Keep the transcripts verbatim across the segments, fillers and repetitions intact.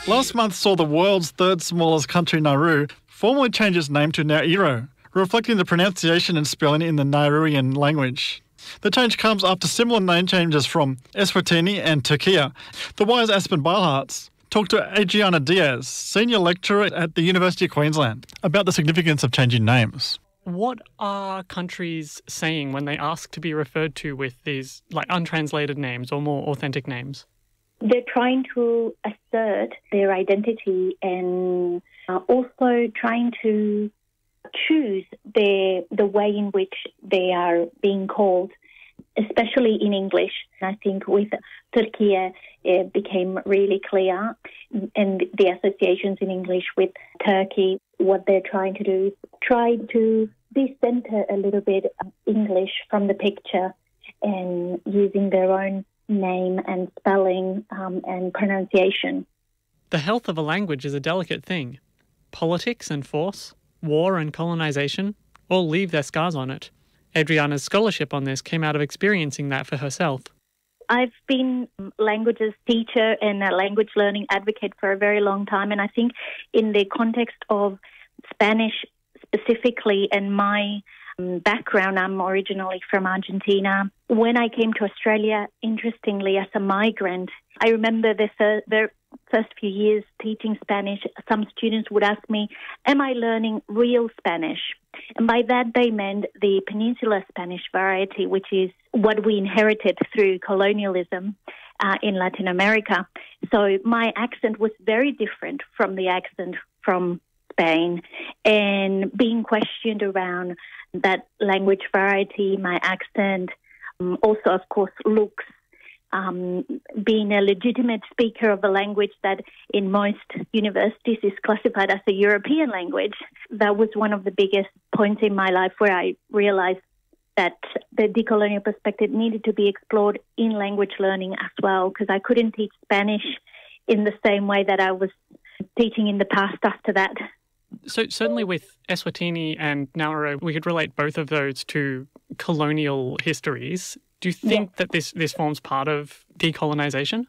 Last month saw the world's third smallest country, Nauru, formally change its name to Nairo, reflecting the pronunciation and spelling in the Nauruan language. The change comes after similar name changes from Eswatini and Turkey. The Wise Aspen Beilharz talked to Adriana Diaz, senior lecturer at the University of Queensland, about the significance of changing names. What are countries saying when they ask to be referred to with these like untranslated names or more authentic names? They're trying to assert their identity and uh, also trying to choose their, the way in which they are being called, especially in English. I think with Turkey, it became really clear, and the associations in English with Turkey, what they're trying to do is try to decenter a little bit of English from the picture and using their own name and spelling um, and pronunciation. The health of a language is a delicate thing. Politics and force, war and colonisation all leave their scars on it. Adriana's scholarship on this came out of experiencing that for herself. I've been a languages teacher and a language learning advocate for a very long time, and I think in the context of Spanish specifically and my um, background, I'm originally from Argentina. When I came to Australia, interestingly, as a migrant, I remember the, fir- the first few years teaching Spanish, some students would ask me, am I learning real Spanish? And by that they meant the Peninsular Spanish variety, which is what we inherited through colonialism uh, in Latin America. So my accent was very different from the accent from Spain, and being questioned around that language variety, my accent, um, also, of course, looks, um, being a legitimate speaker of a language that in most universities is classified as a European language. That was one of the biggest points in my life where I realized that the decolonial perspective needed to be explored in language learning as well, because I couldn't teach Spanish in the same way that I was teaching in the past after that. So certainly with Eswatini and Nauru, we could relate both of those to colonial histories. Do you think yeah. that this, this forms part of decolonisation?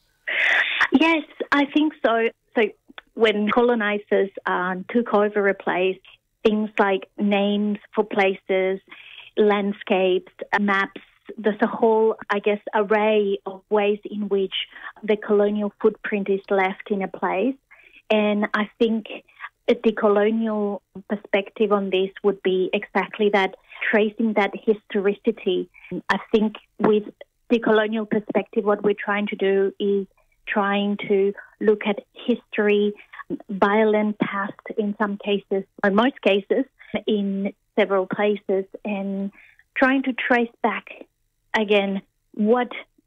Yes, I think so. So when colonisers uh, took over a place, things like names for places, landscapes, maps, there's a whole, I guess, array of ways in which the colonial footprint is left in a place. And I think a decolonial perspective on this would be exactly that, tracing that historicity. I think with decolonial perspective, what we're trying to do is trying to look at history, violent past in some cases, or in most cases, in several places, and trying to trace back, again, what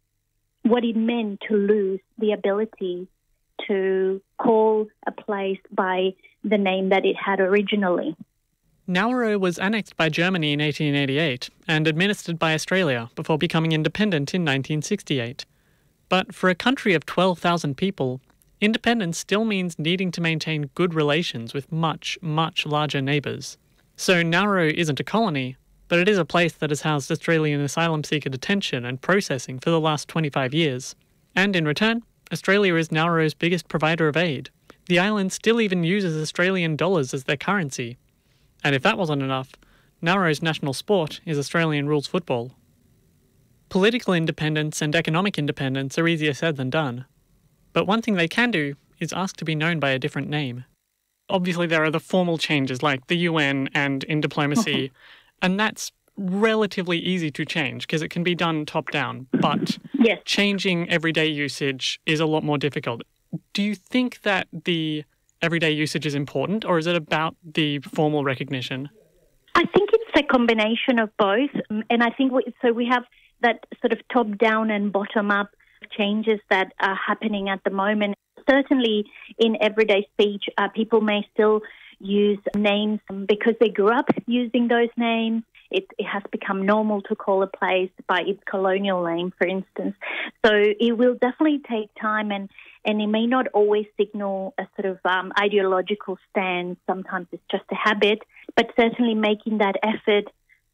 what it meant to lose the ability to call a place by the name that it had originally. Nauru was annexed by Germany in eighteen eighty-eight and administered by Australia before becoming independent in nineteen sixty-eight. But for a country of twelve thousand people, independence still means needing to maintain good relations with much, much larger neighbours. So Nauru isn't a colony, but it is a place that has housed Australian asylum seeker detention and processing for the last twenty-five years. And in return, Australia is Nauru's biggest provider of aid. The island still even uses Australian dollars as their currency. And if that wasn't enough, Nauru's national sport is Australian rules football. Political independence and economic independence are easier said than done. But one thing they can do is ask to be known by a different name. Obviously there are the formal changes like the U N and in diplomacy, and that's relatively easy to change because it can be done top-down. But yes. Changing everyday usage is a lot more difficult. Do you think that the everyday usage is important, or is it about the formal recognition? I think it's a combination of both. And I think we, so we have that sort of top-down and bottom-up changes that are happening at the moment. Certainly in everyday speech, uh, people may still use names because they grew up using those names. It, it has become normal to call a place by its colonial name, for instance. So it will definitely take time, and, and it may not always signal a sort of um, ideological stand. Sometimes it's just a habit, but certainly making that effort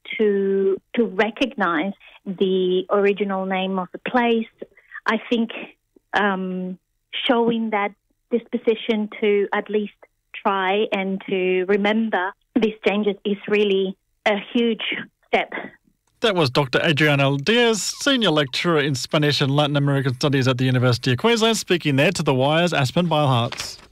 to to recognize the original name of the place. I think um, showing that disposition to at least try and to remember these changes is really a huge step. That was Doctor Adriana Diaz, Senior Lecturer in Spanish and Latin American Studies at the University of Queensland, speaking there to The Wire's Aspen Beilhartz.